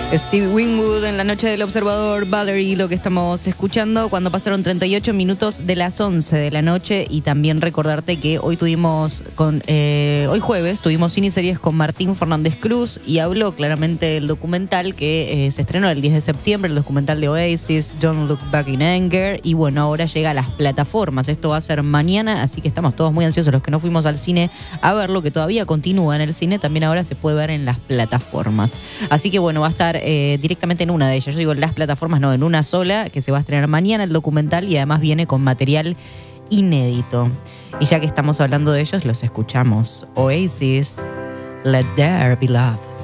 Steve Winwood en la noche del observador, Valerie, lo que estamos escuchando cuando pasaron 38 minutos de las 11 de la noche. Y también recordarte que hoy hoy jueves tuvimos cine y series con Martín Fernández Cruz y habló claramente del documental que se estrenó el 10 de septiembre, el documental de Oasis, Don't Look Back in Anger, y bueno, ahora llega a las plataformas. Esto va a ser mañana, así que estamos todos muy ansiosos los que no fuimos al cine a verlo, que todavía continúa en el cine, también ahora se puede ver en las plataformas. Así que bueno, va a estar directamente en una de ellas. Yo digo en las plataformas, no, en una sola, que se va a estrenar mañana el documental y además viene con material inédito. Y ya que estamos hablando de ellos, los escuchamos. Oasis, Let There Be Love.